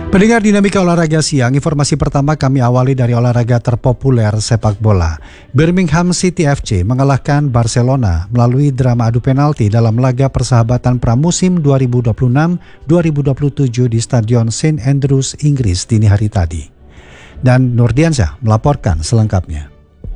Pendengar Dinamika Olahraga Siang, informasi pertama kami awali dari olahraga terpopuler sepak bola. Birmingham City FC mengalahkan Barcelona melalui drama adu penalti dalam laga persahabatan pramusim 2026-2027 di Stadion St Andrews, Inggris dini hari tadi. Dan Nurdiansyah melaporkan selengkapnya.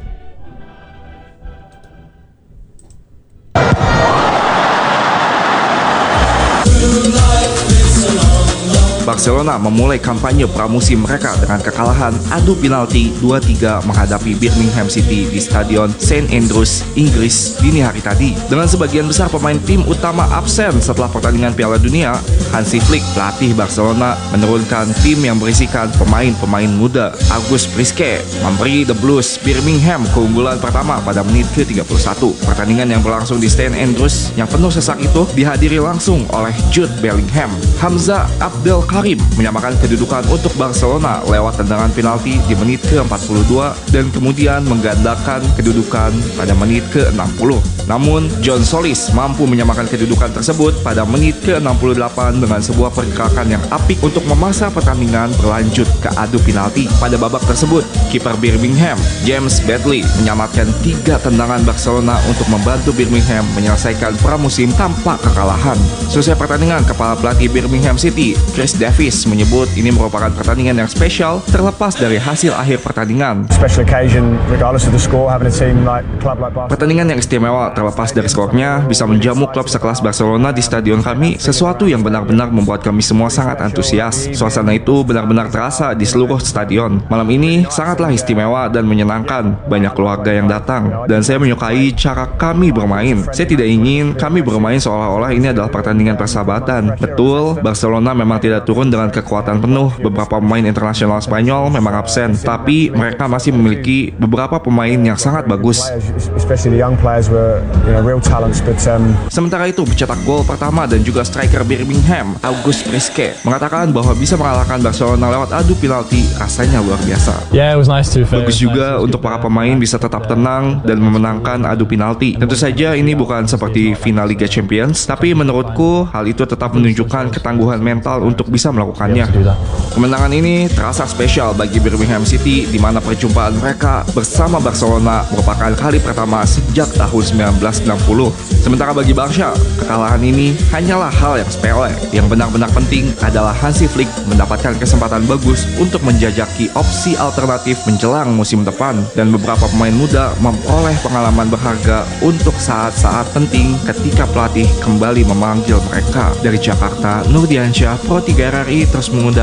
Barcelona memulai kampanye pramusim mereka dengan kekalahan adu penalti 2-3 menghadapi Birmingham City di Stadion St Andrews, Inggris dini hari tadi. Dengan sebagian besar pemain tim utama absen setelah pertandingan Piala Dunia, Hansi Flick, pelatih Barcelona, menurunkan tim yang berisikan pemain-pemain muda. Agus Priske memberi The Blues Birmingham keunggulan pertama pada menit ke-31. Pertandingan yang berlangsung di St Andrews yang penuh sesak itu dihadiri langsung oleh Jude Bellingham. Hamza Abdelkarim menyamakan kedudukan untuk Barcelona lewat tendangan penalti di menit ke-42 dan kemudian menggandakan kedudukan pada menit ke-60. Namun, John Solis mampu menyamakan kedudukan tersebut pada menit ke-68 dengan sebuah pergerakan yang apik untuk memaksa pertandingan berlanjut ke adu penalti. Pada babak tersebut, kiper Birmingham, James Bradley, menyamakan 3 tendangan Barcelona untuk membantu Birmingham menyelesaikan pramusim tanpa kekalahan. Selesai pertandingan, kepala pelatih Birmingham City, Chris Davies, menyebut ini merupakan pertandingan yang spesial terlepas dari hasil akhir pertandingan. Pertandingan yang istimewa terlepas dari skornya bisa menjamu klub sekelas Barcelona di stadion kami, sesuatu yang benar-benar membuat kami semua sangat antusias. Suasana itu benar-benar terasa di seluruh stadion. Malam ini sangatlah istimewa dan menyenangkan. Banyak keluarga yang datang dan saya menyukai cara kami bermain. Saya tidak ingin kami bermain seolah-olah ini adalah pertandingan persahabatan. Betul, Barcelona memang tidak turun dengan kekuatan penuh. Beberapa pemain internasional Spanyol memang absen, tapi mereka masih memiliki beberapa pemain yang sangat bagus. Sementara itu, pencetak gol pertama dan juga striker Birmingham, Agus Priske, mengatakan bahwa bisa mengalahkan Barcelona lewat adu penalti rasanya luar biasa. Bagus juga untuk para pemain bisa tetap tenang dan memenangkan adu penalti. Tentu saja ini bukan seperti final Liga Champions, tapi menurutku hal itu tetap menunjukkan ketangguhan mental untuk bisa melakukannya. Kemenangan ini terasa spesial bagi Birmingham City, di mana perjumpaan mereka bersama Barcelona merupakan kali pertama sejak tahun 1960. Sementara bagi Barca, kekalahan ini hanyalah hal yang sepele. Yang benar-benar penting adalah Hansi Flick mendapatkan kesempatan bagus untuk menjajaki opsi alternatif menjelang musim depan, dan beberapa pemain muda memperoleh pengalaman berharga untuk saat-saat penting ketika pelatih kembali memanggil mereka. Dari Jakarta, Nurdiansyah, Pro 3 RRI terus mengundang